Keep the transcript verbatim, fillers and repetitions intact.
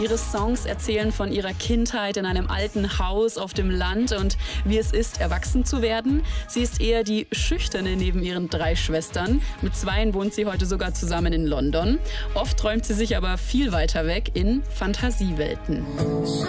Ihre Songs erzählen von ihrer Kindheit in einem alten Haus auf dem Land und wie es ist, erwachsen zu werden. Sie ist eher die Schüchterne neben ihren drei Schwestern. Mit zweien wohnt sie heute sogar zusammen in London. Oft träumt sie sich aber viel weiter weg in Fantasiewelten.